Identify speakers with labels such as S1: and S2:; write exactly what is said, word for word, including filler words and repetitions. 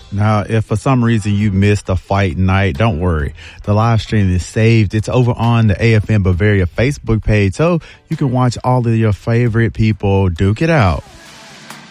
S1: Now, if for some reason you missed a fight night, don't worry. The live stream is saved. It's over on the A F M Bavaria Facebook page, so you can watch all of your favorite people duke it out.